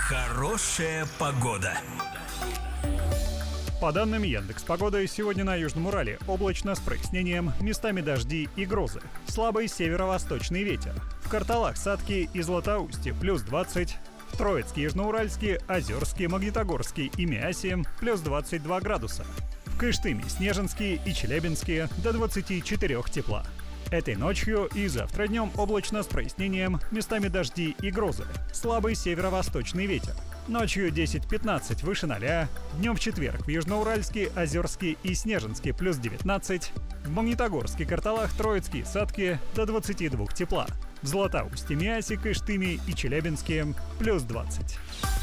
Хорошая погода. По данным Яндекс.Погоды, сегодня на Южном Урале облачно с прояснением, местами дожди и грозы. Слабый северо-восточный ветер. В Карталах, Сатке и Златоусте плюс 20. В Троицке, Южноуральске, Озерске, Магнитогорске и Миасе плюс 22 градуса. В Кыштыме, Снежинске и Челябинске до 24 тепла. Этой ночью и завтра днем облачно с прояснением, местами дожди и грозы. Слабый северо-восточный ветер. Ночью 10-15 выше 0, днем в четверг в Южноуральске, Озерске и Снежинске плюс 19, в Магнитогорске, Карталах, Троицке, Сатке до 22 тепла, в Златоусте, Миасе, Кыштыме и Челябинске плюс 20.